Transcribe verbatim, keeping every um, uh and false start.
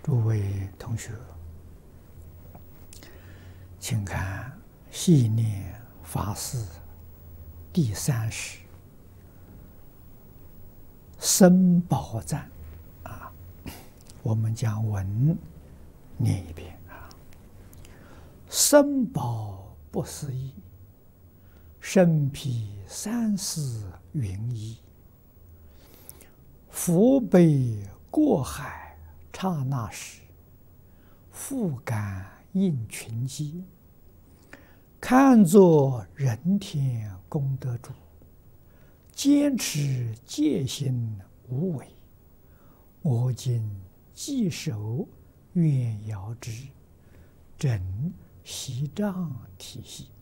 诸位同学，请看《系念法事》第三十僧宝赞啊，我们将文念一遍啊。僧宝不思议，身披三世云衣，福悲过海刹那时，复感应群机，看作人天功德主，坚持戒心无为，我今既守愿遥之，整习障体系。